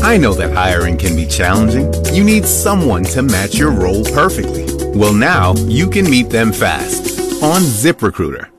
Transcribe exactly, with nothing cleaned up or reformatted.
I know that hiring can be challenging. You need someone to match your role perfectly. Well, now you can meet them fast on ZipRecruiter.